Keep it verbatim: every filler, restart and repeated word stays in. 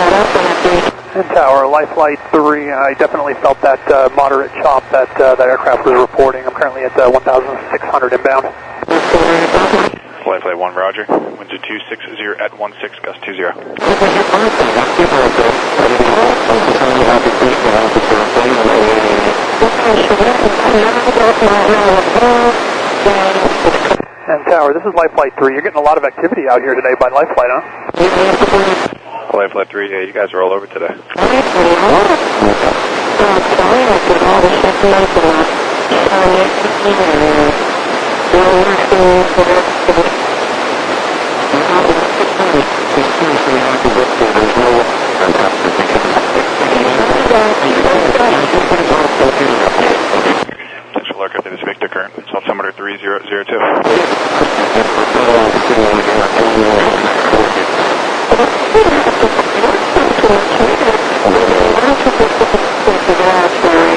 And Tower, Life Flight three, I definitely felt that uh, moderate chop that uh, that aircraft was reporting. I'm currently at uh, one thousand six hundred inbound. Life Flight one, roger. Wind to two six zero at one six, gust two zero. And Tower, this is Life Flight three. You're getting a lot of activity out here today by Life Flight, huh? Life Flight three, yeah, you guys are all over today. Central aircraft, this is Victor current, altimeter three zero zero two.